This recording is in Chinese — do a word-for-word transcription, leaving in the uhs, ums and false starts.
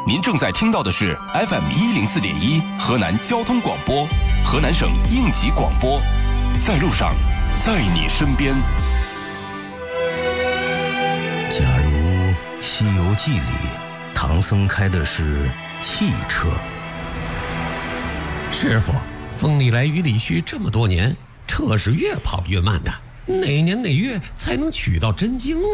您正在听到的是 F M 一零四点一河南交通广播，河南省应急广播，在路上，在你身边。 假如《西游记》里唐僧开的是汽车， 师傅，风里来雨里去这么多年，车是越跑越慢的，哪年哪月才能取到真经啊？